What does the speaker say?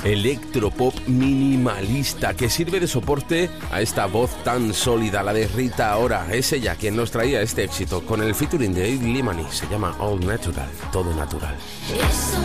electropop minimalista que sirve de soporte a esta voz tan sólida, la de Rita Ora. Es ella quien nos traía este éxito con el featuring de Ed Limani. Se llama All Natural, todo natural.